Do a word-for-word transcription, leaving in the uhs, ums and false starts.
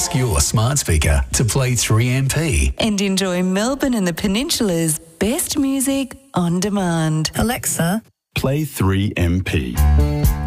Ask your smart speaker to play three M P. And enjoy Melbourne and the Peninsula's best music on demand. Alexa, play three M P.